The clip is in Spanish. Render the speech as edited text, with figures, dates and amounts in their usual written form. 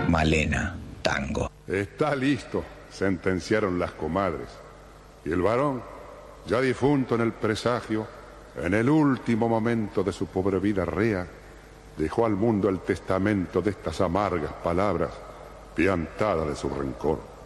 Malena, tango. Está listo, sentenciaron las comadres. Y el varón, ya difunto en el presagio, en el último momento de su pobre vida rea, dejó al mundo el testamento de estas amargas palabras, piantada de su rencor.